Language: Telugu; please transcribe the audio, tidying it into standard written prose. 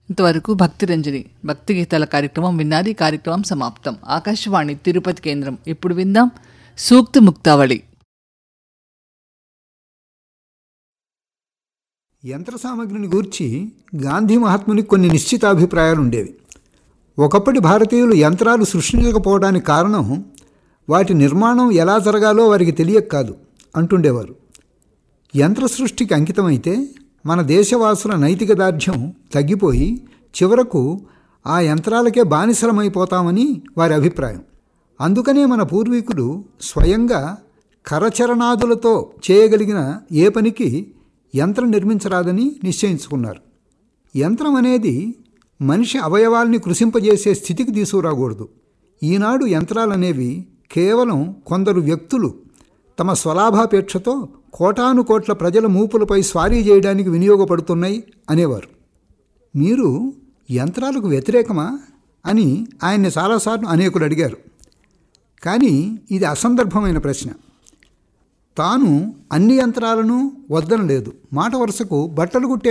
ఇంతవరకు భక్తి రంజని భక్తి గీతాల కార్యక్రమం విన్నారు. ఈ కార్యక్రమం సమాప్తం. ఆకాశవాణి తిరుపతి కేంద్రం. ఇప్పుడు విందాం సూక్తి ముక్తావళి. యంత్ర సామగ్రిని గూర్చి గాంధీ మహాత్మునికి కొన్ని నిశ్చితాభిప్రాయాలు ఉండేవి. ఒకప్పటి భారతీయులు యంత్రాలు సృష్టించకపోవడానికి కారణం వాటి నిర్మాణం ఎలా జరగాలో వారికి తెలియక కాదు అంటుండేవారు. యంత్ర సృష్టికి అంకితమైతే మన దేశవాసుల నైతిక దార్ఢ్యం తగ్గిపోయి చివరకు ఆ యంత్రాలకే బానిసలమైపోతామని వారి అభిప్రాయం. అందుకనే మన పూర్వీకులు స్వయంగా కరచరణాదులతో చేయగలిగిన ఏ పనికి యంత్రం నిర్మించరాదని నిశ్చయించుకున్నారు. యంత్రం అనేది మనిషి అవయవాల్ని కృషింపజేసే స్థితికి తీసుకురాకూడదు. ఈనాడు యంత్రాలనేవి కేవలం కొందరు వ్యక్తులు తమ స్వలాభాపేక్షతో కోటానుకోట్ల ప్రజల మూపులపై స్వారీ చేయడానికి వినియోగపడుతున్నాయి అనేవారు. మీరు యంత్రాలకు వ్యతిరేకమా అని ఆయన్ని చాలాసార్లు అనేకులు అడిగారు. కానీ ఇది అసందర్భమైన ప్రశ్న. తాను అన్ని యంత్రాలను వద్దనలేదు. మాట వరుసకు బట్టలు కుట్టే